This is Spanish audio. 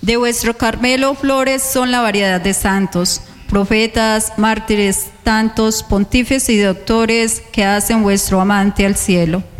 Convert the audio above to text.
De vuestro Carmelo flores son la variedad de santos, profetas, mártires, tantos, pontífices y doctores que hacen vuestro amante al cielo.